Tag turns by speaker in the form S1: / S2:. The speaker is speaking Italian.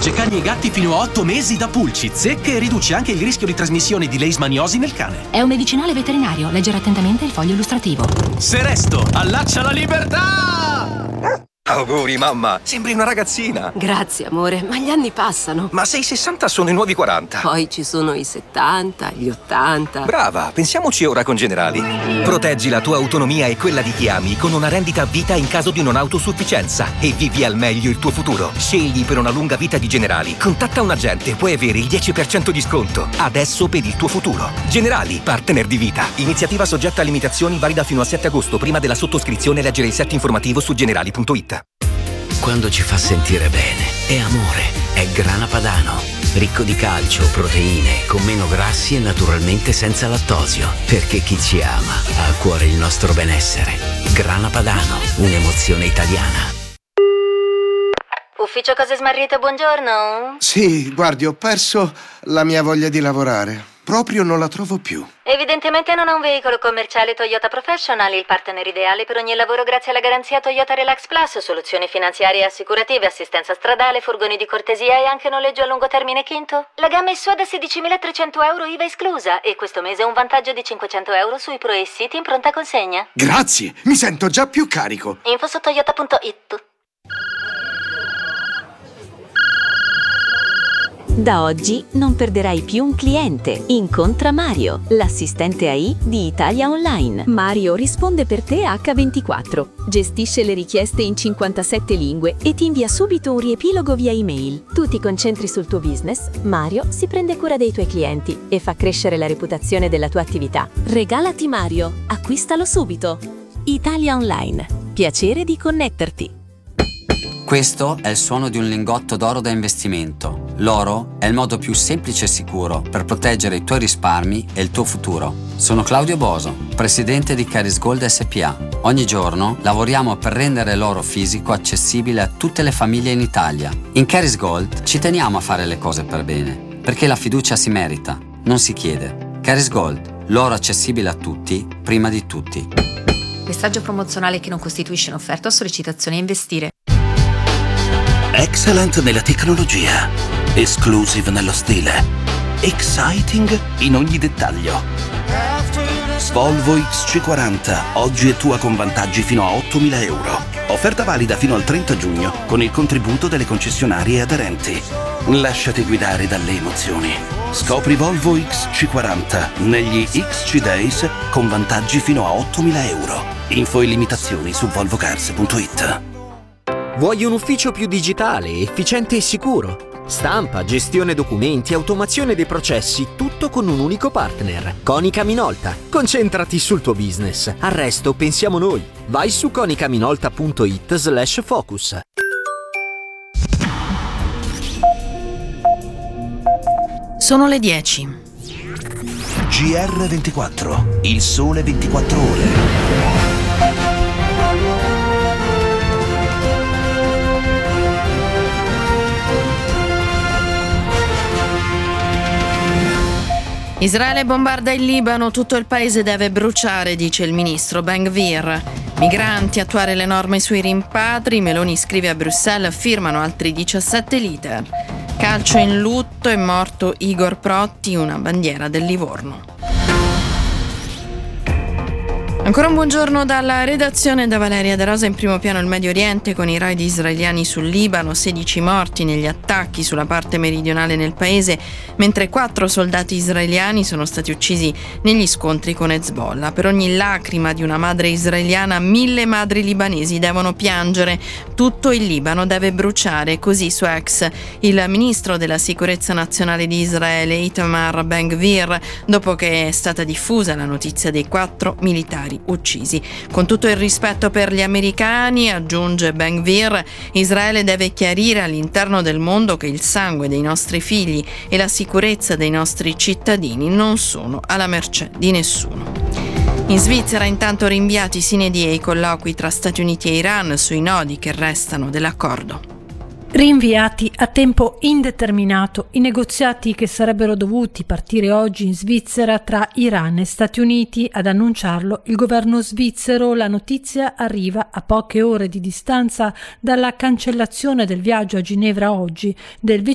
S1: protegge cani e gatti fino a 8 mesi da pulci, zecche e riduce anche il rischio di trasmissione di leishmaniosi nel cane.
S2: È un medicinale veterinario. Leggere attentamente il foglio illustrativo.
S1: Seresto, allaccia la libertà!
S3: Auguri mamma, sembri una ragazzina.
S4: Grazie amore, ma gli anni passano.
S3: Ma se i 60 sono i nuovi 40.
S4: Poi ci sono i 70, gli 80.
S3: Brava, pensiamoci ora con Generali. Proteggi la tua autonomia e quella di chi ami con una rendita a vita in caso di non autosufficienza e vivi al meglio il tuo futuro. Scegli per una lunga vita di Generali. Contatta un agente, puoi avere il 10% di sconto. Adesso per il tuo futuro. Generali, partner di vita. Iniziativa soggetta a limitazioni, valida fino al 7 agosto. Prima della sottoscrizione leggere il set informativo su generali.it.
S5: Quando ci fa sentire bene, è amore, è Grana Padano. Ricco di calcio, proteine, con meno grassi e naturalmente senza lattosio. Perché chi ci ama ha a cuore il nostro benessere. Grana Padano, un'emozione italiana.
S6: Ufficio Cose Smarrite, buongiorno.
S7: Sì, guardi, ho perso la mia voglia di lavorare. Proprio non la trovo più.
S6: Evidentemente non ha un veicolo commerciale Toyota Professional, il partner ideale per ogni lavoro grazie alla garanzia Toyota Relax Plus, soluzioni finanziarie e assicurative, assistenza stradale, furgoni di cortesia e anche noleggio a lungo termine quinto. La gamma è sua da 16.300 euro IVA esclusa e questo mese un vantaggio di 500 euro sui Pro e City in pronta consegna.
S7: Grazie, mi sento già più carico.
S6: Info su toyota.it.
S8: Da oggi non perderai più un cliente. Incontra Mario, l'assistente AI di Italia Online. Mario risponde per te H24, gestisce le richieste in 57 lingue e ti invia subito un riepilogo via email. Tu ti concentri sul tuo business, Mario si prende cura dei tuoi clienti e fa crescere la reputazione della tua attività. Regalati Mario, acquistalo subito. Italia Online, piacere di connetterti.
S9: Questo è il suono di un lingotto d'oro da investimento. L'oro è il modo più semplice e sicuro per proteggere i tuoi risparmi e il tuo futuro. Sono Claudio Boso, presidente di Caris Gold SPA. Ogni giorno lavoriamo per rendere l'oro fisico accessibile a tutte le famiglie in Italia. In Caris Gold ci teniamo a fare le cose per bene, perché la fiducia si merita, non si chiede. Caris Gold, l'oro accessibile a tutti, prima di tutti.
S10: Messaggio promozionale che non costituisce un'offerta o sollecitazione a investire.
S11: Excellent nella tecnologia, exclusive nello stile, exciting in ogni dettaglio. Volvo XC40, oggi è tua con vantaggi fino a 8.000 euro. Offerta valida fino al 30 giugno con il contributo delle concessionarie aderenti. Lasciati guidare dalle emozioni. Scopri Volvo XC40 negli XC Days con vantaggi fino a 8.000 euro. Info e limitazioni su volvocars.it.
S12: Vuoi un ufficio più digitale, efficiente e sicuro? Stampa, gestione documenti, automazione dei processi, tutto con un unico partner. Konica Minolta. Concentrati sul tuo business. Al resto pensiamo noi. Vai su konicaminolta.it/focus.
S13: Sono le 10.
S11: GR24, il sole 24 ore.
S13: Israele bombarda il Libano, tutto il paese deve bruciare, dice il ministro Ben-Gvir. Migranti, attuare le norme sui rimpatri, Meloni scrive a Bruxelles, firmano altri 17 leader. Calcio in lutto, è morto Igor Protti, una bandiera del Livorno. Ancora un buongiorno dalla redazione da Valeria De Rosa. In primo piano il Medio Oriente con i raid israeliani sul Libano, 16 morti negli attacchi sulla parte meridionale del paese, mentre 4 soldati israeliani sono stati uccisi negli scontri con Hezbollah. Per ogni lacrima di una madre israeliana, 1000 madri libanesi devono piangere. Tutto il Libano deve bruciare, così su X il ministro della sicurezza nazionale di Israele, Itamar Ben-Gvir, dopo che è stata diffusa la notizia dei 4 militari uccisi. Con tutto il rispetto per gli americani, aggiunge Ben-Gvir, Israele deve chiarire all'interno del mondo che il sangue dei nostri figli e la sicurezza dei nostri cittadini non sono alla mercé di nessuno. In Svizzera intanto rinviati sine die i colloqui tra Stati Uniti e Iran sui nodi che restano dell'accordo.
S14: Rinviati a tempo indeterminato i negoziati che sarebbero dovuti partire oggi in Svizzera tra Iran e Stati Uniti. Ad annunciarlo il governo svizzero. La notizia arriva a poche ore di distanza dalla cancellazione del viaggio a Ginevra oggi del